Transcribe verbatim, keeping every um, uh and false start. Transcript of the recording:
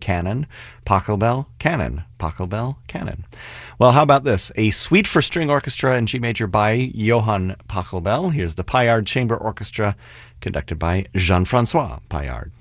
canon. Pachelbel, canon. Pachelbel, canon. Well, how about this? A Suite for String Orchestra in G major by Johann Pachelbel. Here's the Paillard Chamber Orchestra, conducted by Jean-Francois Paillard.